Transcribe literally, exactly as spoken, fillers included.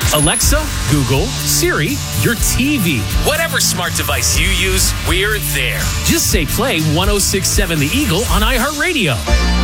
Alexa, Google, Siri, your T V. Whatever smart device you use, we're there. Just say play one oh six point seven The Eagle on iHeartRadio.